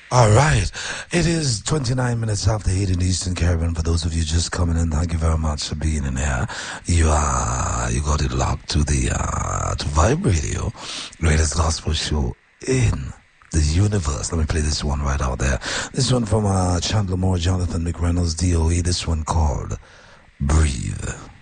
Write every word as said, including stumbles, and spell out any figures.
All right. It is twenty-nine minutes after eight in the Eastern Caribbean. For those of you just coming in, thank you very much for being in here. You are, you got it locked to the, uh, to Vibe Radio, greatest gospel show in the universe. Let me play this one right out there. This one from, uh, Chandler Moore, Jonathan McReynolds, D O E. This one called Breathe.